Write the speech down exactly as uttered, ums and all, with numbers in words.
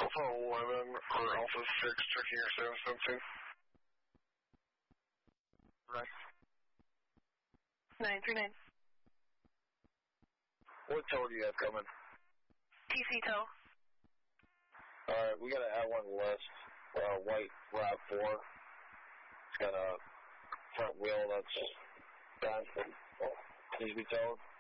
Alpha eleven for Alpha six, checking your sound sensing. Right. nine three nine. What tow do you have coming? T C tow. Alright, we got an L one list. Uh, white RAV four. It's got a front wheel that's down. Needs to be towed.